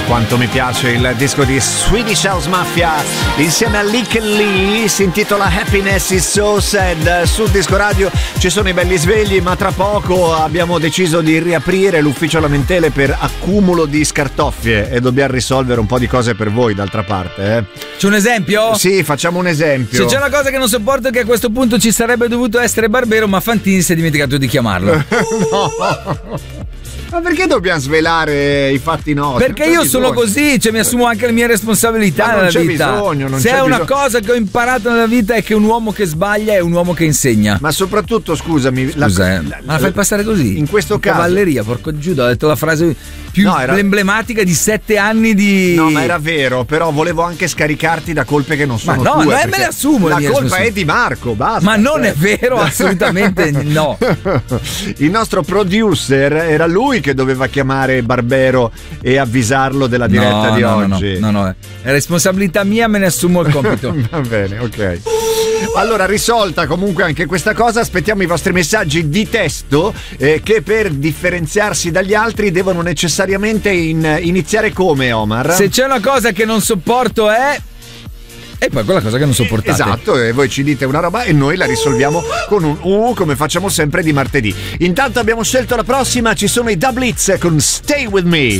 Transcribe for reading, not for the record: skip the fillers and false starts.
Quanto mi piace il disco di Swedish House Mafia insieme a Lick Lee, si intitola Happiness is So Sad. Sul Disco Radio ci sono i belli svegli, ma tra poco abbiamo deciso di riaprire l'ufficio lamentele per accumulo di scartoffie e dobbiamo risolvere un po' di cose per voi d'altra parte. C'è un esempio? Sì, facciamo un esempio. Se c'è una cosa che non sopporto è che a questo punto ci sarebbe dovuto essere Barbero, ma Fantini si è dimenticato di chiamarlo. No. Ma perché dobbiamo svelare i fatti nostri? Perché io sono così, cioè mi assumo anche le mie responsabilità nella vita. Se è una cosa che ho imparato nella vita è che un uomo che sbaglia è un uomo che insegna. Ma soprattutto, scusami, ma la fai passare così? In questo caso cavalleria, porco Giuda, ho detto la frase più emblematica di 7 anni di... No, ma era vero, però volevo anche scaricarti da colpe che non sono tue. Ma no, me le assumo. La colpa è di Marco, basta. Ma non è vero, assolutamente no. Il nostro producer era lui che doveva chiamare Barbero e avvisarlo della diretta di oggi. No, è responsabilità mia, me ne assumo il compito. Va bene, ok. Allora, risolta comunque anche questa cosa, aspettiamo i vostri messaggi di testo che per differenziarsi dagli altri devono necessariamente iniziare come, Omar? Se c'è una cosa che non sopporto è... E poi quella cosa che non sopportate. Esatto, e voi ci dite una roba e noi la risolviamo con un come facciamo sempre di martedì. Intanto abbiamo scelto la prossima, ci sono i Da Blitz con Stay With Me.